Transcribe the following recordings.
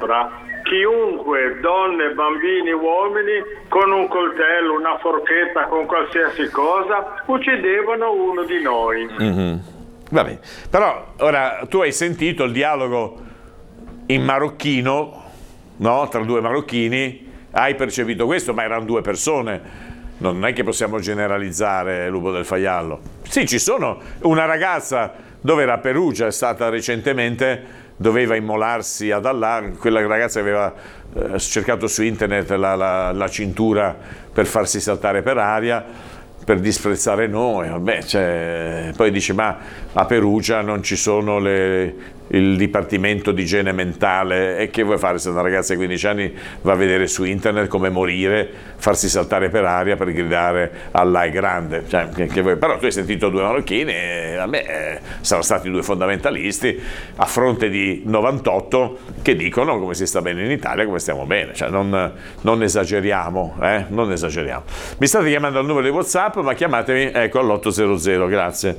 allora chiunque, donne, bambini, uomini, con un coltello, una forchetta, con qualsiasi cosa, uccidevano uno di noi. Mm-hmm. Vabbè, però ora tu hai sentito il dialogo in marocchino, no? Tra due marocchini, hai percepito questo, ma erano due persone, non è che possiamo generalizzare, Lupo del Faiallo. Sì, ci sono, una ragazza dove era a Perugia, è stata recentemente, doveva immolarsi ad Allah, quella ragazza aveva cercato su internet la cintura per farsi saltare per aria, per disprezzare noi, vabbè, poi dice ma a Perugia non ci sono il dipartimento di igiene mentale, e che vuoi fare se una ragazza di 15 anni va a vedere su internet come morire, farsi saltare per aria per gridare Allah è grande, cioè, che vuoi? Però tu hai sentito due marocchini e vabbè, sono stati due fondamentalisti a fronte di 98 che dicono come si sta bene in Italia, come stiamo bene, cioè non esageriamo, non esageriamo. Mi state chiamando al numero di WhatsApp, ma chiamatemi, ecco, all'800, grazie.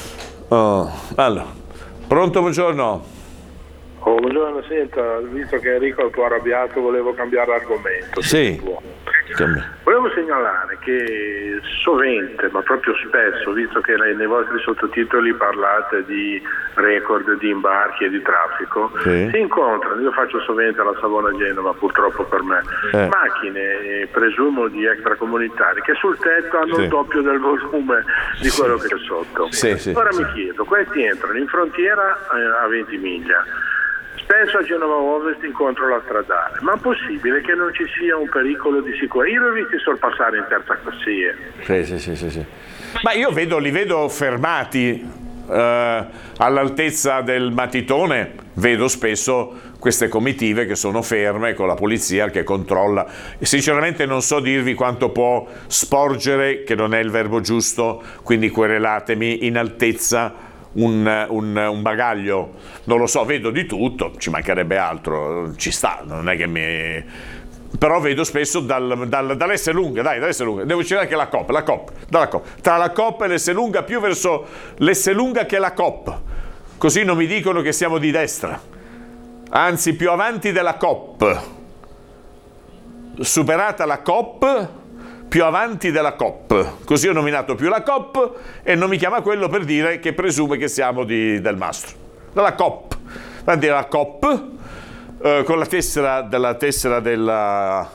Allora, pronto, buongiorno. Buongiorno, senta, visto che Enrico è un po' arrabbiato, volevo cambiare argomento. Sì. Volevo segnalare che sovente, ma proprio spesso, visto che nei vostri sottotitoli parlate di record di imbarchi e di traffico, sì, si incontrano, io faccio sovente alla Savona-Genova, purtroppo per me, macchine, presumo di extracomunitari, che sul tetto hanno il doppio del volume di quello che c'è sotto. Ora mi chiedo, questi entrano in frontiera a 20 miglia, spesso a Genova Ovest incontro la stradale, ma è possibile che non ci sia un pericolo di sicurezza? Io li ho visti sorpassare in terza corsia. Sì. Ma io li vedo fermati all'altezza del Matitone, vedo spesso queste comitive che sono ferme con la polizia che controlla, e sinceramente non so dirvi quanto può sporgere, che non è il verbo giusto, quindi querelatemi, in altezza un bagaglio, non lo so, vedo di tutto, ci mancherebbe altro, ci sta, non è che però vedo spesso dall'Esselunga, devo uscire anche la COP, tra la COP e l'Esselunga, più verso l'Esselunga che la COP, così non mi dicono che siamo di destra, anzi più avanti della COP, superata la COP, più avanti della COP, così ho nominato più la COP e non mi chiama quello per dire che presume che siamo del mastro, dalla COP, avanti della COP, con la tessera della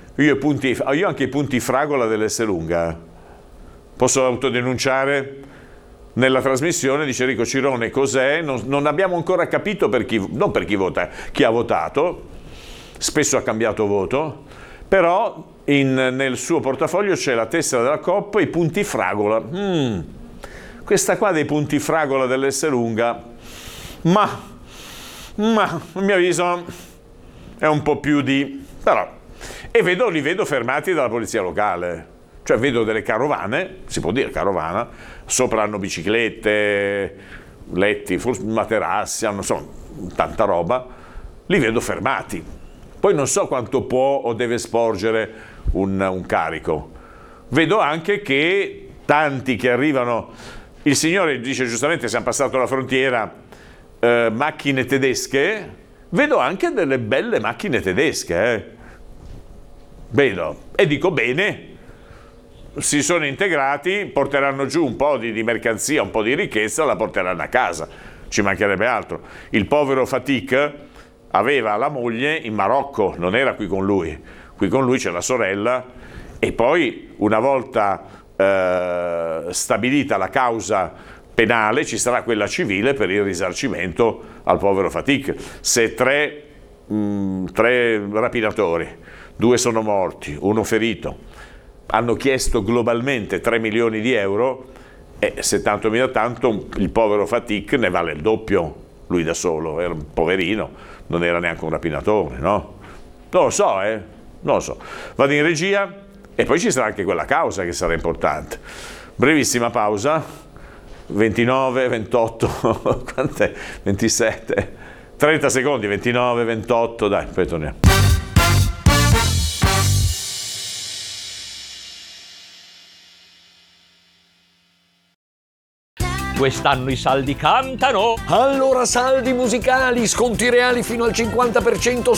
io anche i punti fragola dell'Esselunga, posso autodenunciare nella trasmissione, dice Enrico Cirone, cos'è? Non abbiamo ancora capito non per chi vota, chi ha votato, spesso ha cambiato voto, però nel suo portafoglio c'è la tessera della COP e i punti fragola. Questa qua dei punti fragola dell'Esselunga, ma a mio avviso è un po' più però, e li vedo fermati dalla polizia locale, cioè vedo delle carovane, si può dire carovana, sopra hanno biciclette, letti, forse materassi, hanno tanta roba, li vedo fermati. Poi non so quanto può o deve sporgere un carico. Vedo anche che tanti che arrivano, il signore dice giustamente siamo passato la frontiera, macchine tedesche, vedo anche delle belle macchine tedesche, vedo, e dico bene, si sono integrati, porteranno giù un po' di mercanzia, un po' di ricchezza, la porteranno a casa, ci mancherebbe altro. Il povero Fatik aveva la moglie in Marocco, non era qui con lui c'è la sorella, e poi una volta stabilita la causa penale ci sarà quella civile per il risarcimento al povero Fatik. Se tre rapinatori, 2 sono morti, 1 ferito, hanno chiesto globalmente 3 milioni di euro, e se tanto mi da tanto il povero Fatik ne vale il doppio, lui da solo, era un poverino, non era neanche un rapinatore, no? Non lo so, vado in regia e poi ci sarà anche quella causa che sarà importante. Brevissima pausa, 29, 28, quant'è? 27, 30 secondi, 29, 28, dai, poi torniamo. Quest'anno i saldi cantano. Allora saldi musicali, sconti reali fino al 50%